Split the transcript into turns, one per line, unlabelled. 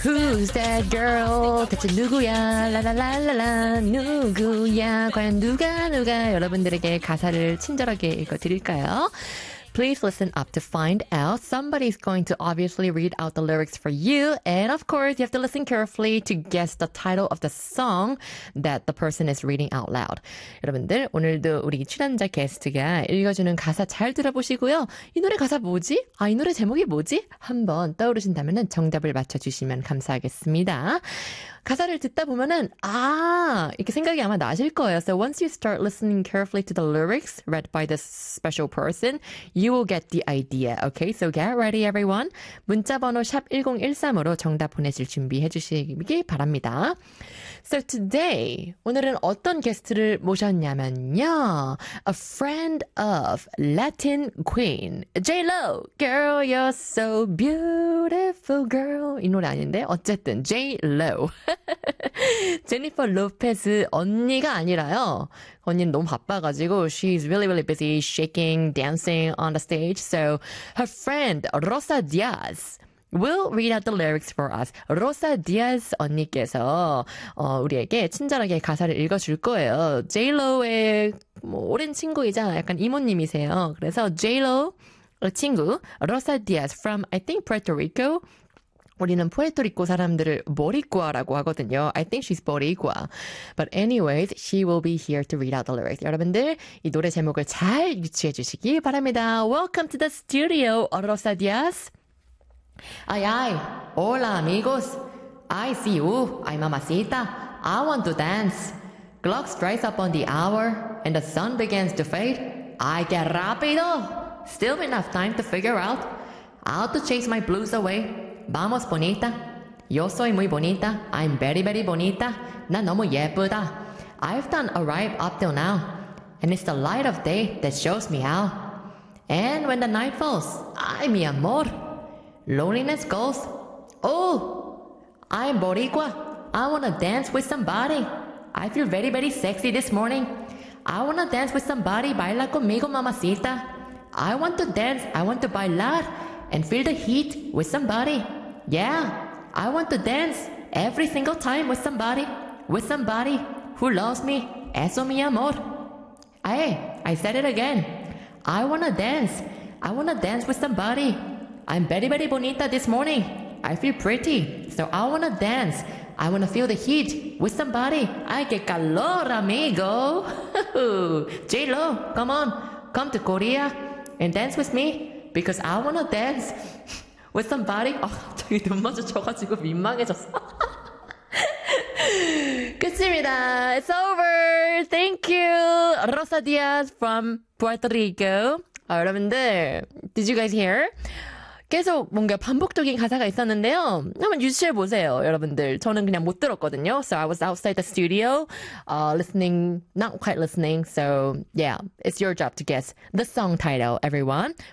Who's that girl? 대체 누구야? 라라라라라 누구야? 과연 누가 여러분들에게 가사를 친절하게 읽어드릴까요? Please listen up to find out. Somebody's going to obviously read out the lyrics for you. And of course, you have to listen carefully to guess the title of the song that the person is reading out loud. 여러분들, 오늘도 우리 출연자 게스트가 읽어주는 가사 잘 들어보시고요. 이 노래 가사 뭐지? 이 노래 제목이 뭐지? 한번 떠오르신다면 정답을 맞춰주시면 감사하겠습니다. 가사를 듣다 보면은 이렇게 생각이 아마 나실 거예요. So once you start listening carefully to the lyrics read by this special person, you will get the idea. Okay, so get ready everyone. 문자번호 샵 1013으로 정답 보내실 준비해 주시기 바랍니다. So today, 오늘은 어떤 게스트를 모셨냐면요. A friend of Latin Queen, J-Lo. Girl, you're so beautiful, girl. 이 노래 아닌데? 어쨌든 J-Lo. 제니퍼 로페즈 언니가 아니라요. 언니는 너무 바빠가지고 she's really busy shaking, dancing on the stage. So her friend Rosa Diaz will read out the lyrics for us. Rosa Diaz 언니께서 우리에게 친절하게 가사를 읽어줄 거예요. J-Lo의 오랜 친구이자 약간 이모님이세요. 그래서 J-Lo 친구 Rosa Diaz from I think Puerto Rico. 우리는 푸에르토리코 사람들을 보리꾸아라고 하거든요. I think she's boricua. But anyways, she will be here to read out the lyrics. 여러분들, 이 노래 제목을 잘 유추해 주시기 바랍니다. Welcome to the studio, Rosa Diaz. Ay, hola amigos. I see you, ay mamacita. I want to dance. Clock strikes up on the hour, and the sun begins to fade. I get rápido. Still enough time to figure out how to chase my blues away. Vamos bonita. Yo soy muy bonita. I'm very bonita. 난 너무 예쁘다. I've done alright up till now. And it's the light of day that shows me how. And when the night falls, ay mi amor. Loneliness goes. Oh, I'm Boricua. I wanna dance with somebody. I feel very sexy this morning. I wanna dance with somebody. Baila conmigo, mamacita. I want to dance. I want to bailar. And feel the heat with somebody. Yeah, I want to dance every single time with somebody who loves me. Eso mi amor. Hey, I said it again. I wanna dance. I wanna dance with somebody. I'm very bonita this morning. I feel pretty, so I wanna dance. I wanna feel the heat with somebody. Ay, que calor, amigo. J-Lo, come on. Come to Korea and dance with me. Because I wanna dance with somebody. 갑자기 눈 마주쳐가지고 민망해졌어. 끝입니다. It's over. Thank you. Rosa Diaz from Puerto Rico. 여러분들, did you guys hear? 계속 뭔가 반복적인 가사가 있었는데요. 한번 유추해보세요, 여러분들. 저는 그냥 못 들었거든요. So I was outside the studio, listening, not quite listening. So yeah, it's your job to guess the song title, everyone.